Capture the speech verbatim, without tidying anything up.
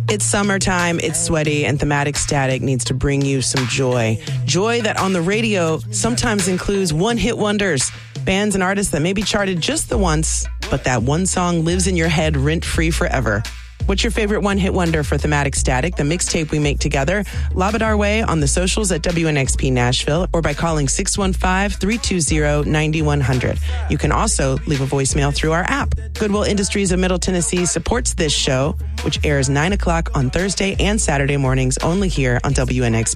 It's summertime, it's sweaty, and Thematic Static needs to bring you some joy. Joy that on the radio sometimes includes one-hit wonders, bands and artists that maybe charted just the once, but that one song lives in your head rent-free forever. What's your favorite one-hit wonder for Thematic Static, the mixtape we make together? Lob it our way on the socials at W N X P Nashville or by calling six one five, three two zero, nine one zero zero. You can also leave a voicemail through our app. Goodwill Industries of Middle Tennessee supports this show, which airs nine o'clock on Thursday and Saturday mornings only here on W N X P.